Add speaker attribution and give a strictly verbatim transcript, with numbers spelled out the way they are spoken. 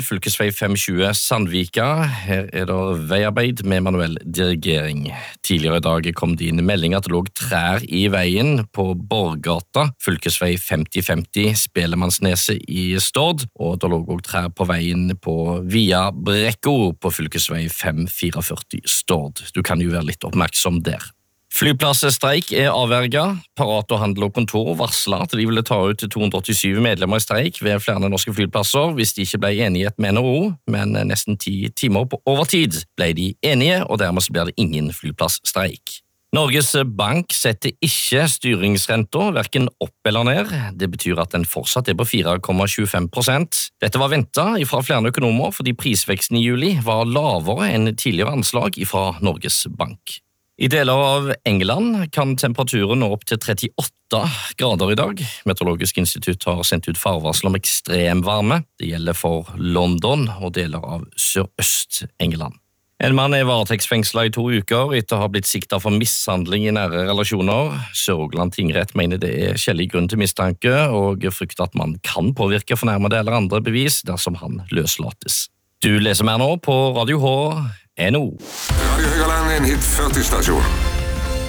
Speaker 1: Fylkesvei fem tjue Sandvika. Her er det veiarbeid med manuell dirigering. Tidligere i dag kom det inn melding at det lå trær i veien på Borgata, fylkesvei femti femti Spelemannsneset i Stord, og det lå også trær på veien på Via Brekko på fylkesvei fem fire fire Stord. Du kan jo være litt oppmerksom der. Flyplassstreik er avverget. Parat og Handel og Kontor varslet at de ville ta ut to hundre åttisju medlemmer i streik ved flere norske flyplasser hvis de ikke ble enighet med N H O, men nesten ti timer på overtid ble de enige, og dermed blir det ingen flyplassstreik. Norges Bank setter ikke styringsrenta, hverken opp eller ned. Det betyr at den fortsatt er på fire komma tjuefem prosent. Dette var ventet fra flere økonomer fordi prisveksten i juli var lavere enn tidligere anslag fra Norges Bank. I deler av England kan temperaturen nå opp til trettiåtte grader i dag. Meteorologisk institutt har sendt ut farvarsel om ekstremvarme. Det gjelder for London og deler av Sørøst-England. En mann er varetektsfengslet i to uker etter å ha blitt siktet for mishandling i nære relasjoner. Sør-Rogaland tingrett mener det er skjellig grunn til mistanke, og frykter at man kan påvirke fornærmede eller andre bevis dersom han løslates. Du leser mer nå på Radio H N O.
Speaker 2: Radio Høgaland er en hit førti stasjon.